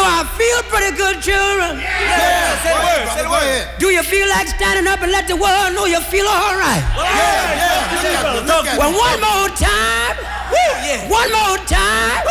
know, I feel pretty good, children. Yeah, say the word. Go ahead. Do you feel like standing up and let the world know you feel all right? Yeah. Well, one more time. One more time.